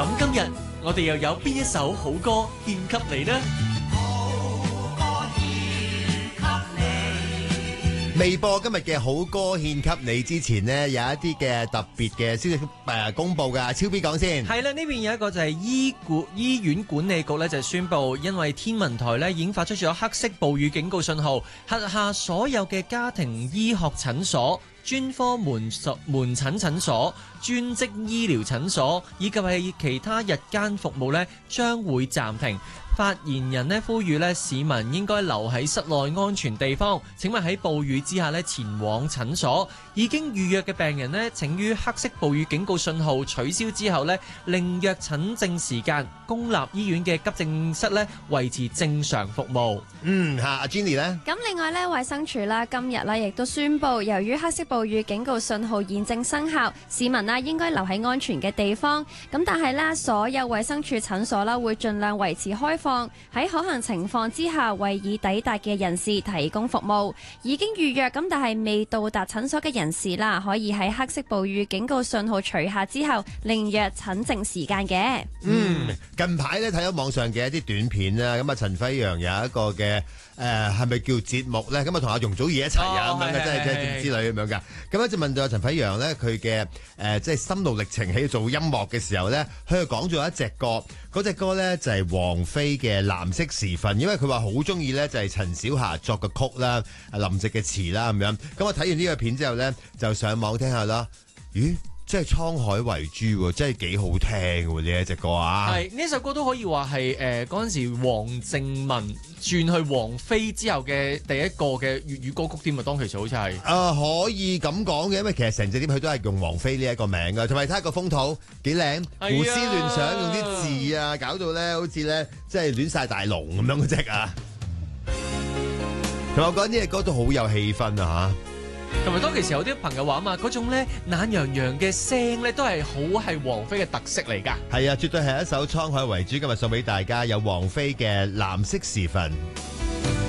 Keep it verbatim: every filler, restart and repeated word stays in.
咁今日我哋又有邊一首好歌獻給你呢？ 未播今日嘅好歌獻給你之前呢，有一啲嘅特別嘅消息誒公佈㗎。超 B 講先。 係啦，呢邊有一個就係醫管醫院管理局咧，就宣布，因為天文台咧已經發出咗黑色暴雨警告信號，轄下所有嘅家庭醫學診所、專科門門診診所、專職醫療診所以及係其他日間服務咧，將會暫停。發言人咧呼籲咧市民應該留喺室內安全地方。請問喺暴雨之下咧前往診所，已經預約嘅病人咧，請於黑色暴雨警告信號取消之後咧，另約診症時間。公立醫院嘅急症室咧維持正常服務。 嗯，嚇，阿 Jenny 咧。 咁另外咧，衛生署啦今日咧亦都宣布，由於黑色暴雨警告信號現正生效，市民啦應該留喺安全嘅地方。咁但係咧，所有衛生署診所啦會盡量維持開放，喺可行情況之下為已抵達嘅人士提供服務。已經預約咁但係未到達診所嘅人士啦，可以喺黑色暴雨警告信號除下之後，另約診症時間嘅。 嗯，近排咧睇咗網上嘅一啲短片啦，咁啊陳輝陽有一個嘅誒係咪叫節目咧？咁啊同阿容祖兒一齊啊咁樣嘅，即係即係之類咁樣噶。咁咧就問到阿陳輝陽咧，佢嘅誒即係心路歷程喺做音樂嘅時候咧，佢就講咗一隻歌，嗰隻歌咧就係王菲嘅《藍色時分》，因為佢話好中意咧就係陳小霞作嘅曲啦，林夕嘅詞啦咁樣。咁我睇完呢個片之後咧，就上網聽下啦。咦？即係滄海遺珠喎，真係幾好聽喎呢一隻歌啊！ 係呢首歌都可以話係誒嗰陣時黃靖雯轉去王菲之後嘅第一個嘅粵語歌曲添啊！當其時好似係啊，可以咁講嘅，因為其實成隻碟佢都係用王菲呢一個名㗎，同埋睇下個風土幾靚，胡思亂想，用啲字啊，搞到咧好似咧即係亂晒大龍咁樣嗰隻啊！同埋我覺得呢隻歌都好有氣氛啊嚇！ 同埋當其時有啲朋友話啊嘛，嗰種咧懶洋洋嘅聲咧都係好係王菲嘅特色嚟㗎。 係啊，絕對係一首滄海遺珠，今日送俾大家有王菲嘅《藍色時分》。